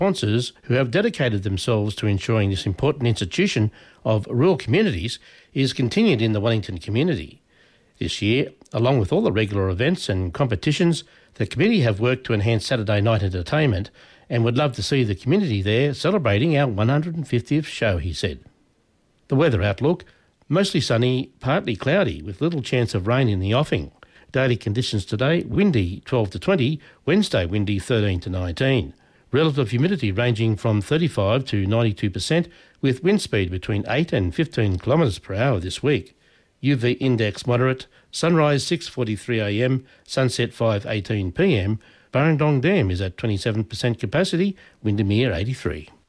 sponsors who have dedicated themselves to ensuring this important institution of rural communities is continued in the Wellington community. This year, along with all the regular events and competitions, the committee have worked to enhance Saturday night entertainment and would love to see the community there celebrating our 150th show, he said. The weather outlook: mostly sunny, partly cloudy with little chance of rain in the offing. Daily conditions today: windy 12 to 20, Wednesday windy 13 to 19. Relative humidity ranging from 35 to 92% with wind speed between 8 and 15 kilometres per hour this week. UV index moderate, sunrise 6:43am, sunset 5:18pm. Burrendong Dam is at 27% capacity, Windermere 83.